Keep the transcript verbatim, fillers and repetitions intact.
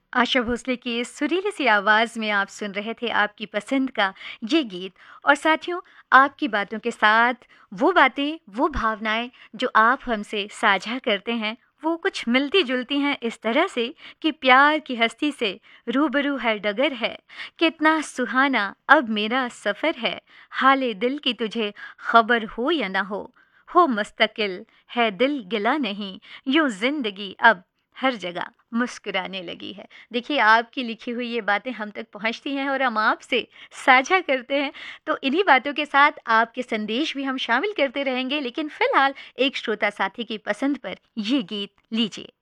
आशा भोसले की इस सुरीली सी आवाज़ में आप सुन रहे थे आपकी पसंद का ये गीत। और साथियों, आपकी बातों के साथ वो बातें, वो भावनाएं जो आप हमसे साझा करते हैं, वो कुछ मिलती जुलती हैं इस तरह से कि प्यार की हस्ती से रूबरू है डगर है। कितना सुहाना अब मेरा सफ़र है, हाले दिल की तुझे खबर हो या ना हो हो मुस्तकिल है दिल गिला नहीं, यूं जिंदगी अब हर जगह मुस्कुराने लगी है। देखिए, आपकी लिखी हुई ये बातें हम तक पहुंचती हैं और हम आपसे साझा करते हैं। तो इन्हीं बातों के साथ आपके संदेश भी हम शामिल करते रहेंगे, लेकिन फिलहाल एक श्रोता साथी की पसंद पर ये गीत लीजिए।